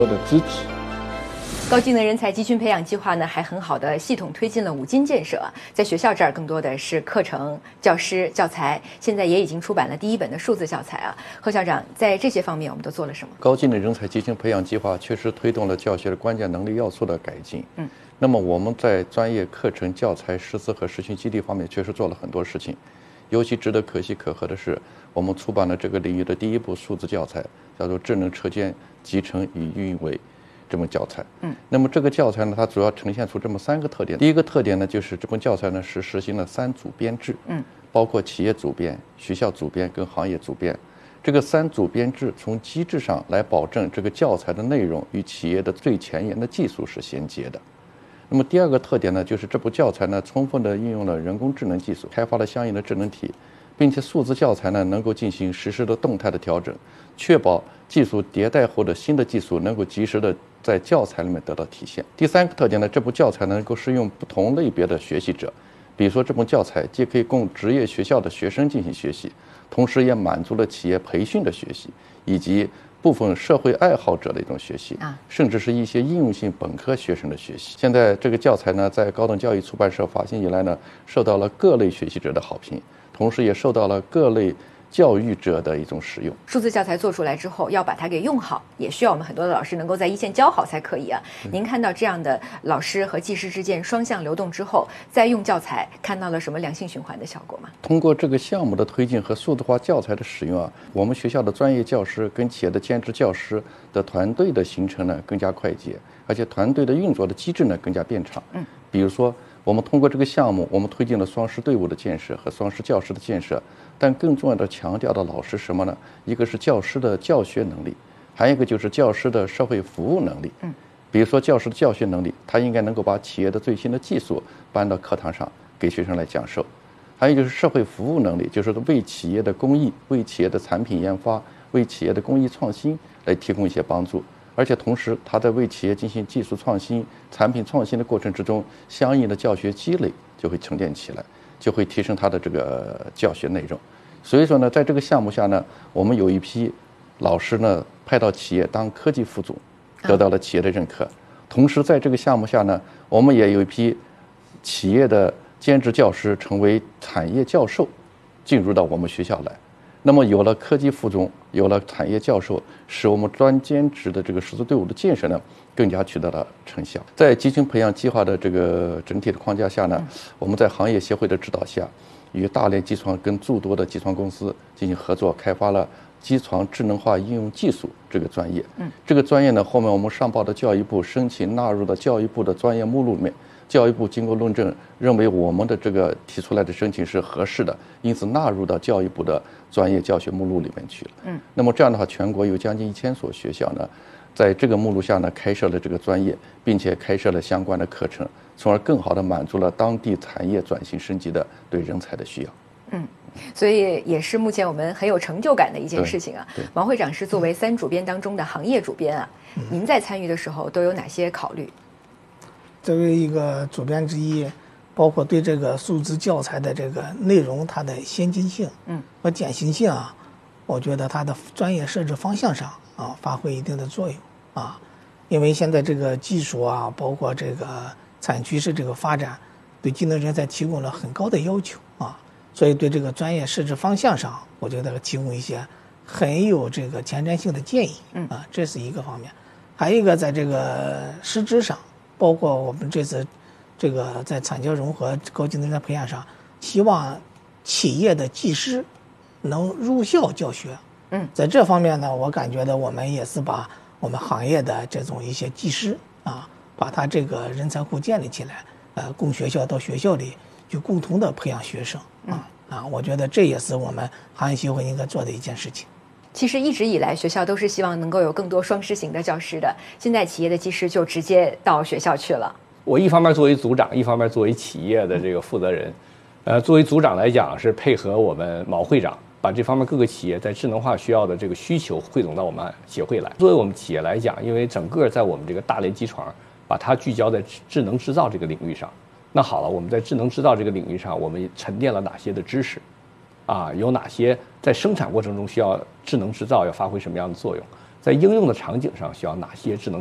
的支持。 高技能人才集群培养计划呢，还很好的系统推进了5金建设。在学校这儿，更多的是课程、教师、教材，现在也已经出版了第1本的数字教材啊。贺校长，在这些方面我们都做了什么？ 高技能人才集群培养计划确实推动了教学的关键能力要素的改进。那么我们在专业课程、教材、师资和实训基地方面确实做了很多事情。尤其值得可喜可贺的是，我们出版了这个领域的第1部数字教材，叫做《智能车间集成与运维》。这本教材，那么这个教材呢，它主要呈现出这么3个特点。第一个特点呢，就是这本教材呢是实行了3组编制，包括企业组编、学校组编跟行业组编。这个3组编制从机制上来保证这个教材的内容与企业的最前沿的技术是衔接的。那么第2个特点呢，就是这部教材呢充分的运用了人工智能技术，开发了相应的智能体，并且数字教材呢能够进行实时的动态的调整，确保技术迭代后的新的技术能够及时的在教材里面得到体现。第3个特点呢，这部教材能够适用不同类别的学习者，比如说这部教材既可以供职业学校的学生进行学习，同时也满足了企业培训的学习，以及部分社会爱好者的一种学习，甚至是一些应用性本科学生的学习。现在这个教材呢，在高等教育出版社发行以来呢，受到了各类学习者的好评，同时也受到了各类教育者的一种使用。 数字教材做出来之后，要把它给用好，也需要我们很多的老师能够在一线教好才可以啊。您看到这样的老师和技师之间双向流动之后，再用教材，看到了什么良性循环的效果吗？ 通过这个项目的推进和数字化教材的使用啊，我们学校的专业教师跟企业的兼职教师的团队的形成呢更加快捷，而且团队的运作的机制呢更加便畅。比如说我们通过这个项目，我们推进了双师队伍的建设和双师教师的建设，但更重要的强调的老师什么呢？一个是教师的教学能力，还有一个就是教师的社会服务能力。比如说教师的教学能力，他应该能够把企业的最新的技术搬到课堂上给学生来讲授。还有就是社会服务能力，就是为企业的公益、为企业的产品研发、为企业的公益创新来提供一些帮助。而且同时，他在为企业进行技术创新、产品创新的过程之中，相应的教学积累就会沉淀起来，就会提升他的这个教学内容。所以说呢，在这个项目下呢，我们有一批老师呢派到企业当科技副总，得到了企业的认可。同时，在这个项目下呢，我们也有一批企业的兼职教师成为产业教授，进入到我们学校来。那么有了科技副总，有了产业教授，使我们专兼职的这个师资队伍的建设呢，更加取得了成效。在集群培养计划的这个整体的框架下呢，我们在行业协会的指导下，与大连机床跟诸多的机床公司进行合作，开发了机床智能化应用技术这个专业。这个专业呢，后面我们上报的教育部申请纳入到教育部的专业目录里面。教育部经过论证，认为我们的这个提出来的申请是合适的，因此纳入到教育部的专业教学目录里面去了。那么这样的话，全国有将近1000所学校呢，在这个目录下呢开设了这个专业，并且开设了相关的课程，从而更好地满足了当地产业转型升级的对人才的需要。 所以也是目前我们很有成就感的一件事情啊。王会长是作为3主编当中的行业主编啊，您在参与的时候都有哪些考虑？ 作为一个主编之一，包括对这个数字教材的这个内容，它的先进性和简行性啊，我觉得它的专业设置方向上啊发挥一定的作用啊。因为现在这个技术啊，包括这个产业趋势这个发展，对技能人才提供了很高的要求啊，所以对这个专业设置方向上，我觉得提供一些很有这个前瞻性的建议啊，这是一个方面。还有一个在这个师资上。包括我们这次这个在产教融合高技能人才培养上，希望企业的技师能入校教学。在这方面呢，我感觉到我们也是把我们行业的这种一些技师啊，把他这个人才库建立起来，供学校到学校里去共同的培养学生我觉得这也是我们行业协会应该做的一件事情。 其实一直以来，学校都是希望能够有更多双师型的教师的。现在企业的技师就直接到学校去了。 我一方面作为组长，一方面作为企业的这个负责人，作为组长来讲是配合我们毛会长，把这方面各个企业在智能化需要的这个需求汇总到我们协会来。作为我们企业来讲，因为整个在我们这个大连机床，把它聚焦在智能制造这个领域上。那好了，我们在智能制造这个领域上，我们沉淀了哪些的知识？有哪些在生产过程中需要智能制造要发挥什么样的作用？ 在应用的场景上需要哪些智能